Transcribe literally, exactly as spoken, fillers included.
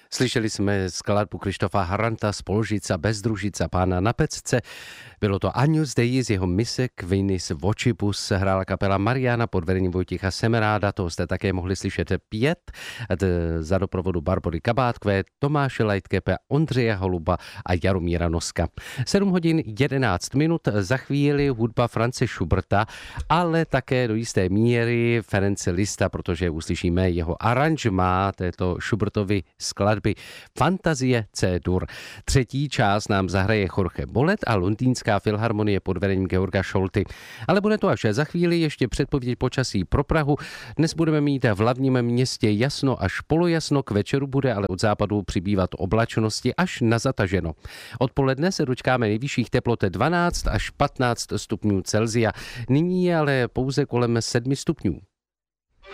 Slyšeli jsme skladbu Krištofa Haranta z Polžica, Bezdružica, Pána na pecce. Bylo to Agnus Dei z jeho misek Vinis Vocibus, hrála kapela Mariana pod vedením Vojtěcha Semeráda, toho jste také mohli slyšet pět, za doprovodu Barbory Kabátkové, Tomáše Lajtkepe, Ondřeje Holuba a Jaromíra Noska. sedm hodin jedenáct minut, za chvíli hudba France Schuberta, ale také do jisté míry Ference Lista, protože uslyšíme jeho aranžmá této Schubertovy skladby Fantazie C-dur. Třetí část nám zahraje Jorge Bolet a Londýnská filharmonie pod vedením Georga Scholty. Ale bude to až za chvíli, ještě předpověď počasí pro Prahu. Dnes budeme mít v hlavním městě jasno až polojasno, k večeru bude ale od západu přibývat oblačnosti až na zataženo. Odpoledne se dočkáme nejvyšších teplot dvanáct až patnáct stupňů Celsia. Nyní je ale pouze kolem sedmi stupňů.